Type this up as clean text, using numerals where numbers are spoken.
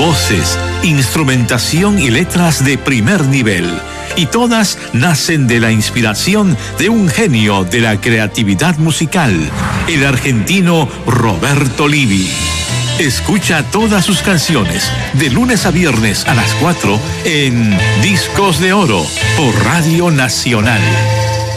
Voces, instrumentación y letras de primer nivel. Y todas nacen de la inspiración de un genio de la creatividad musical, el argentino Roberto Livi. Escucha todas sus canciones de lunes a viernes a las 4 en Discos de Oro por Radio Nacional.